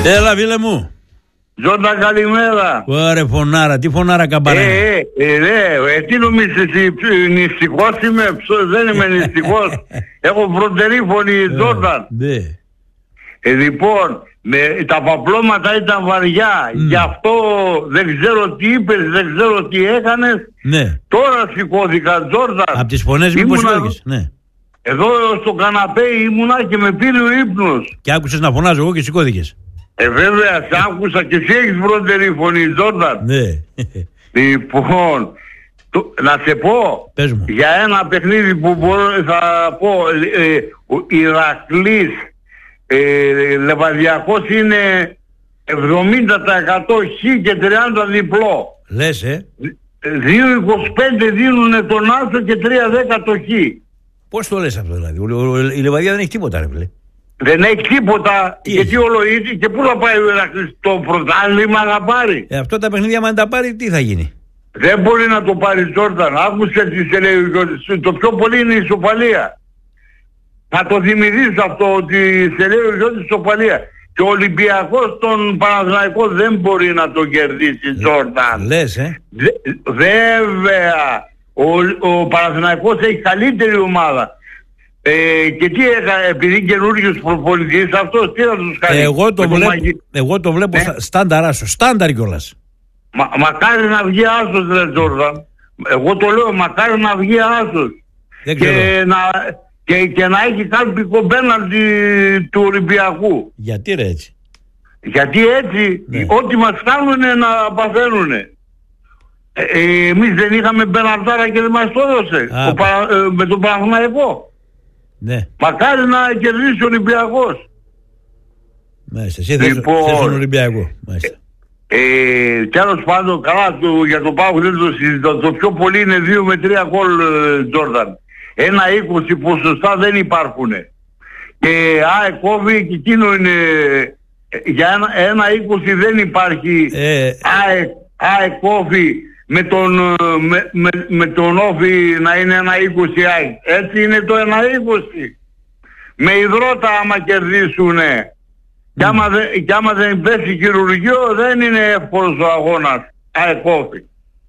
Έλα, φίλε μου. Τζόρνταν, καλημέρα. Ωραία, φωνάρα, τι φωνάρα καμπάρα. Τι νομίζεις εσύ, νηστικός είμαι, δεν είμαι νηστικός. Έχω φροντερή φωνή, Τζόρνταν. Λοιπόν, τα παπλώματα ήταν βαριά, γι' αυτό δεν ξέρω τι είπες, δεν ξέρω τι έκανες. Ναι. Τώρα σηκώθηκα, Τζόρνταν. Από τις φωνές μήπως σηκώθηκες, ναι. Εδώ στο καναπέ ήμουνα και με πήρε ο ύπνος. Και άκουσες να φωνάζω εγώ και σηκώθηκες. Βέβαια, σ' άκουσα και εσύ έχεις φροντερή φωνή, Τζόρνταν. Ναι. Λοιπόν, να σε πω, για ένα παιχνίδι που θα πω, Ηρακλής, Λεβαδιακός είναι 70% χ και 30 διπλό. Λες, 2,25 δίνουνε τον άσο και 3,10 το χ. Πώς το λες αυτό δηλαδή? Η Λεβαδία δεν έχει τίποτα, ρε φίλε. Δεν έχει τίποτα. Γιατί ολογίζει και πού θα πάει ο Ηρακλής? Το πρωτάθλημα να πάρει. Αυτό τα παιχνίδια, αν τα πάρει, τι θα γίνει? Δεν μπορεί να το πάρει, Τζόρνταν. Άκουσε τι σε λέει. Το πιο πολύ είναι η ισοπαλία. Θα το θυμηθείς αυτό, ότι σε λέει ο Γιώργης ισοπαλία. Και ο Ολυμπιακός τον Παναθηναϊκό δεν μπορεί να το κερδίσει, Τζόρνταν. Λες, Βέβαια. Ο Παναθηναϊκός έχει καλύτερη ομάδα. Και τι έκανε, επειδή καινούριος προπονητής, αυτός τι θα τους κάνει? Εγώ το βλέπω στάνταρ άσο, στάνταρ κιόλας. Μακάρι να βγει άσος, ρε Τζόρνταν. Εγώ το λέω, μακάρι να βγει άσος. Και να έχει κάνει πέναλτι του Ολυμπιακού. Γιατί ρε έτσι? Γιατί έτσι, ό,τι μας κάνουνε να παθαίνουνε. Εμείς δεν είχαμε πέναλτάρα και δεν μας το έδωσε με τον Παναθηναϊκό. Ναι. Μακάρι να κερδίσει ο Ολυμπιακός. Μάλιστα, εσύ θες τον Ολυμπιακό. Μάλιστα. Τέλος πάντων, καλά, για το ΠΑΟΚ δεν το συζητώ. Το πιο πολύ είναι 2 με 3 γκολ, Τζόρνταν. 1-20 ποσοστά δεν υπάρχουν. Και κόβει και εκείνο είναι. Για 1-20 δεν υπάρχει κόβει με τον Όφη να είναι 1-20 ΑΕΚ. Έτσι είναι το 1-20. Με υδρότα άμα κερδίσουνε. Και άμα δεν πέσει χειρουργείο δεν είναι εύκολος ο αγώνας. Αεκόφη.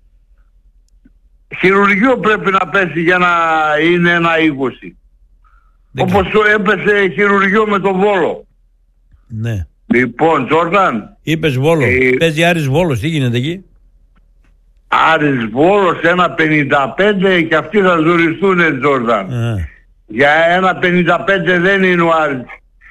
Χειρουργείο πρέπει να πέσει για να είναι 1-20. Όπως έπεσε χειρουργείο με τον Βόλο. Ναι. Λοιπόν, Τζόρνταν. Είπες Βόλο. Παίζει Άρης Βόλος. Τι γίνεται εκεί? Άρης Βόλος 1-55 και αυτοί θα ζοριστούν, Τζόρνταν. Για 1-55 δεν είναι ο Άρης.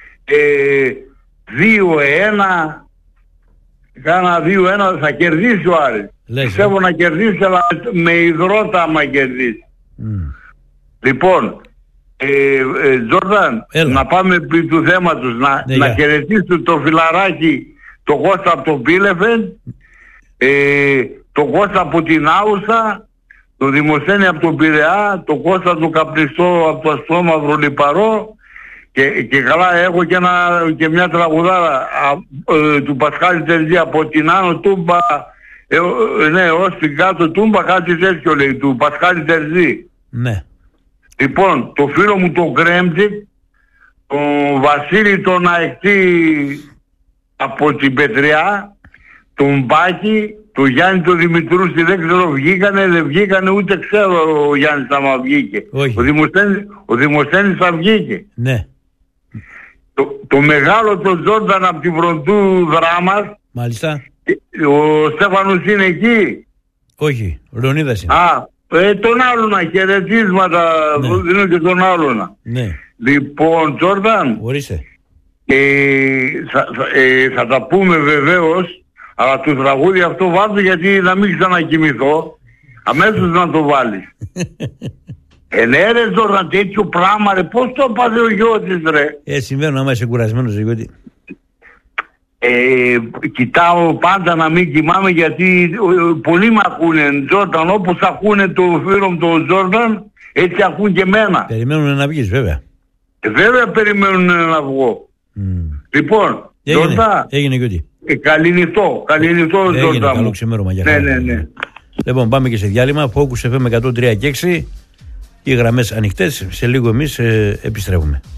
2-1. Κάνα 2-1 θα κερδίσει ο Άρης. Πιστεύω να κερδίσει, αλλά με υδρότα άμα κερδίσει. Λοιπόν, Τζόρνταν, να πάμε επί του θέματος. Να χαιρετήσω το φιλαράκι, το Κώστα από τον Πίλεφεν, το Κώστα από την Άουσα, το Δημοσθένη από τον Πειραιά, το Κώστα του Καπνιστό από το Αστρόμαυρο Λιπαρό και καλά έχω και μια τραγουδάρα του Πασχάλη Τερζή από την Άνω Τούμπα, ναι, ως την κάτω Τούμπα, κάτι τέτοιο λέει, του Πασχάλη Τερζή. Ναι. Λοιπόν, το φίλο μου τον Κρέμτζικ, τον Βασίλη τον Αεκτή από την Πετριά, τον Μπάκη, τον Γιάννη τον Δημητρούστη, δεν ξέρω βγήκανε, δεν βγήκανε, ούτε ξέρω ο Γιάννης άμα βγήκε. Ο Δημοσθένης θα βγήκε. Ναι. Το μεγάλο τον Τζόρνταν από την Βροντού Δράμας. Μάλιστα. Ο Στέφανος είναι εκεί. Όχι, ο Λεωνίδας είναι. Τον άλλονα, χαιρετίσματα, δίνω και τον άλλονα. Ναι. Λοιπόν, Τζόρνταν. Ορίστε. Θα τα πούμε βεβαίως, αλλά το τραγούδι αυτό βάζω γιατί να μην ξανακοιμηθώ. Αμέσως να το βάλεις. Ναι ρε Τζόρνταν, τέτοιο πράγμα ρε, πώς το έπαθε ο Γιώτης ρε? Συμβαίνω άμα είσαι κουρασμένος Γιώτη. Κοιτάω πάντα να μην κοιμάμαι γιατί πολλοί με ακούνε, Τζόρνταν, όπως ακούνε το φίλο μου τον Τζόρνταν, έτσι ακούν και εμένα. Περιμένουν να βγεις βέβαια. Βέβαια περιμένουν να βγω. Λοιπόν, Τζόρνταν, έγινε Γιώτη. Καληνυχτό Τζόρνταν. Καλό ξημέρωμα για χαρά. Ναι. Λοιπόν, πάμε και σε διάλειμμα. Focus FM 103 και 6. Οι γραμμές ανοιχτές. Σε λίγο εμείς επιστρέφουμε.